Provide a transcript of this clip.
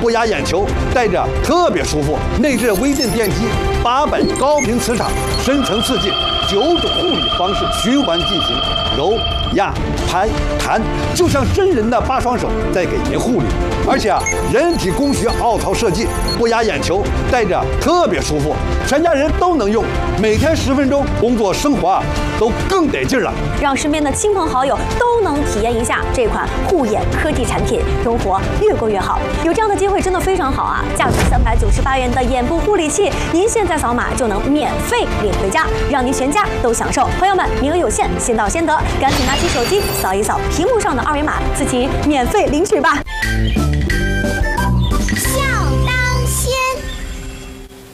不压眼球，戴着特别舒服。内置微震电机，8百高频磁场，深层刺激，9种护理方式循环进行，揉、压、拍、弹，就像真人的8双手在给您护理。而且人体工学凹槽设计，不压眼球，戴着特别舒服，全家人都能用。每天10分钟，工作生活都更得劲了。 让身边的亲朋好友都能体验一下这款护眼科技产品，生活越过越好。有这样的机会真的非常好啊！价值398元的眼部护理器，您现在扫码就能免费领回家，让您全家都享受。朋友们，名额有限，先到先得，赶紧拿起手机扫一扫屏幕上的2维码，自己免费领取吧。